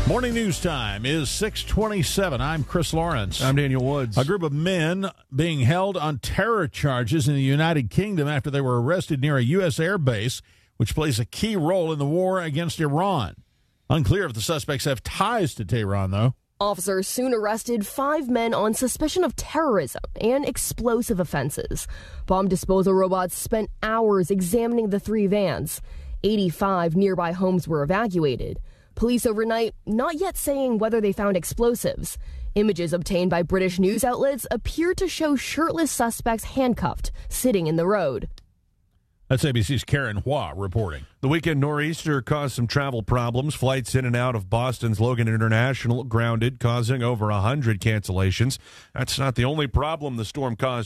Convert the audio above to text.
Morning news time is 6:27. I'm Chris Lawrence. I'm Daniel Woods. A group of men being held on terror charges in the United Kingdom after they were arrested near a U.S. air base, which plays a key role in the war against Iran. Unclear if the suspects have ties to Tehran, though. Officers soon arrested 5 men on suspicion of terrorism and explosive offenses. Bomb disposal robots spent hours examining the 3 vans. 85 nearby homes were evacuated. Police overnight not yet saying whether they found explosives. Images obtained by British news outlets appear to show shirtless suspects handcuffed, sitting in the road. That's ABC's Karen Hua reporting. The weekend nor'easter caused some travel problems. Flights in and out of Boston's Logan International grounded, causing over 100 cancellations. That's not the only problem the storm caused.